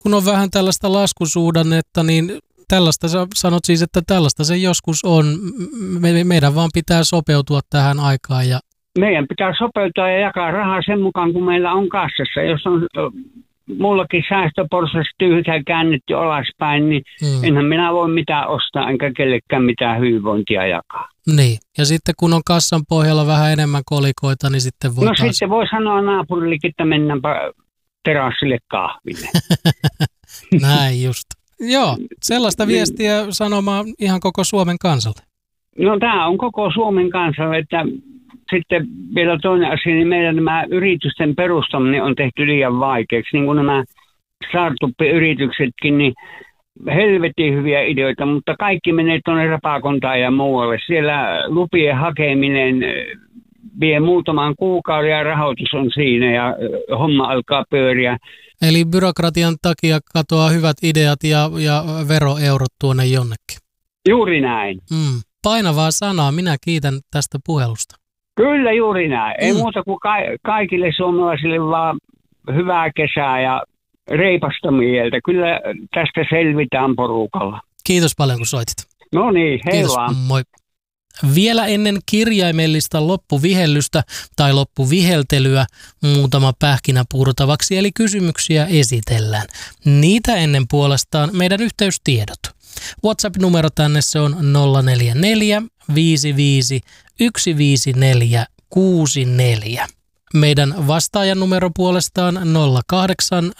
kun on vähän tällaista laskusuhdannetta, niin tällaista sä sanot siis, että tällaista se joskus on. Meidän vaan pitää sopeutua tähän aikaan. Meidän pitää sopeutua ja jakaa rahaa sen mukaan, kun meillä on kassassa. Jos on mullakin säästöporsas tyhjä käännetty alaspäin, niin enhän minä voi mitään ostaa, enkä kellekään mitään hyvinvointia jakaa. Niin, ja sitten kun on kassan pohjalla vähän enemmän kolikoita, niin sitten voi sitten voi sanoa naapurillekin, että mennäänpä terassille kahville. Näin just. Joo, sellaista viestiä sanomaan ihan koko Suomen kansalle. No tämä on koko Suomen kansalle, että sitten vielä toinen asia, niin meidän nämä yritysten perustaminen on tehty liian vaikeaksi. Niin kuin nämä startup-yrityksetkin, niin helvetin hyviä ideoita, mutta kaikki menee tuonne Rapakontaan ja muualle. Siellä lupien hakeminen vie muutaman kuukauden ja rahoitus on siinä ja homma alkaa pyöriä. Eli byrokratian takia katoaa hyvät ideat ja veroeurot tuonne jonnekin. Juuri näin. Painavaa sanaa. Minä kiitän tästä puhelusta. Kyllä juuri näin. Ei muuta kuin kaikille suomalaisille vaan hyvää kesää ja reipasta mieltä. Kyllä tästä selvitään porukalla. Kiitos paljon kun soitit. No niin, hei Kiitos, vaan. moi. Vielä ennen kirjaimellista loppuvihellystä tai loppuviheltelyä muutama pähkinä purtavaksi, eli kysymyksiä esitellään. Niitä ennen puolestaan meidän yhteystiedot. WhatsApp-numero tänne se on 044 55 154 64. Meidän vastaajan numero puolestaan 0800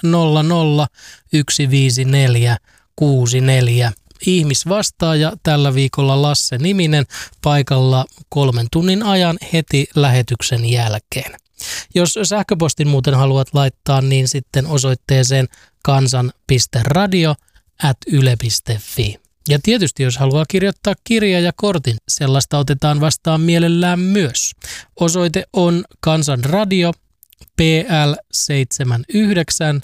154 64. Ihmisvastaaja tällä viikolla Lasse Niminen paikalla 3 tunnin ajan heti lähetyksen jälkeen. Jos sähköpostin muuten haluat laittaa, niin sitten osoitteeseen kansan.radio@yle.fi. Ja tietysti jos haluaa kirjoittaa kirja ja kortin, sellaista otetaan vastaan mielellään myös. Osoite on Kansanradio PL 79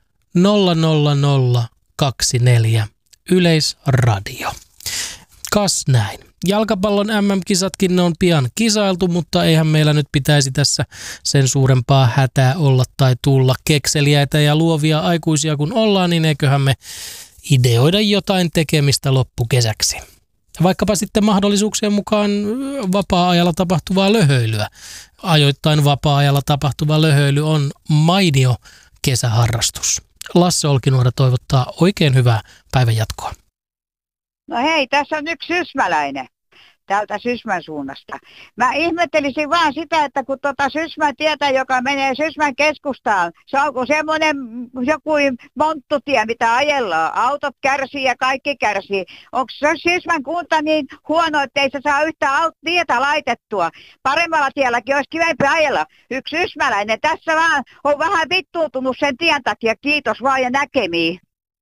00024 Yleisradio. Kas näin. Jalkapallon MM-kisatkin ne on pian kisailtu, mutta eihän meillä nyt pitäisi tässä sen suurempaa hätää olla tai tulla. Kekseliäitä ja luovia aikuisia kun ollaan, niin eiköhän me ideoida jotain tekemistä loppukesäksi. Vaikkapa sitten mahdollisuuksien mukaan vapaa-ajalla tapahtuvaa löhöilyä. Ajoittain vapaa-ajalla tapahtuva löhöily on mainio kesäharrastus. Lasse Olkinuora toivottaa oikein hyvää päivän jatkoa. No hei, tässä on yksi sysmäläinen täältä Sysmän suunnasta. Mä ihmettelisin vaan sitä, että kun Sysmän tietä, joka menee Sysmän keskustaan, se on semmoinen joku monttutie, mitä ajellaan. Autot kärsii ja kaikki kärsii. Onko se Sysmän kunta niin huono, että ei se saa yhtään tietä laitettua? Paremmalla tielläkin olisi kivempi ajella. Yksi sysmäläinen tässä vaan on vähän vittuutunut sen tien takia. Kiitos vaan ja näkemiin.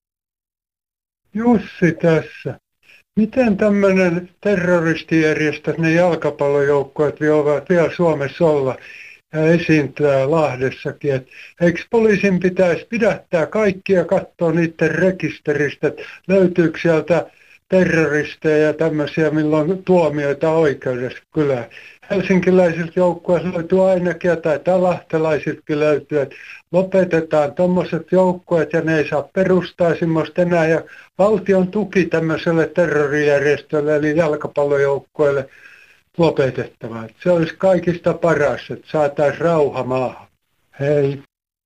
Jussi tässä. Miten tämmöinen terroristijärjestö, ne jalkapallojoukkueet voivat vielä Suomessa olla ja esiintyä Lahdessakin? Eikö poliisin pitäisi pidättää kaikkia ja katsoa niiden rekisteristä, että löytyykö sieltä terroristeja ja tämmöisiä, milloin tuomioita oikeudessa? Kyllä helsinkiläisiltä joukkueilta löytyy ainakin ja taitaa lahtelaisiltakin löytyy, että lopetetaan tuommoiset joukkueet ja ne ei saa perustaa semmoista enää ja valtion tuki tämmöiselle terrorijärjestölle eli jalkapallojoukkueelle lopetettava. Se olisi kaikista paras, että saataisiin rauha maahan. Hei.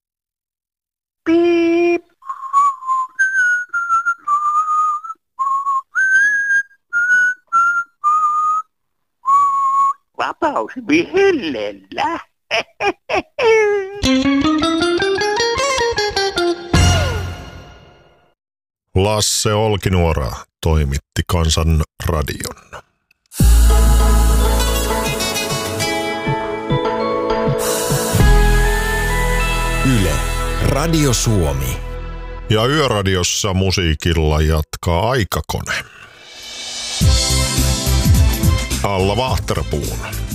Piip. Vapaus vihellellä. Lasse Olkinuora toimitti Kansan radion. Yle, Radio Suomi. Ja Yöradiossa musiikilla jatkaa Aikakone. Alla Vahterpuun.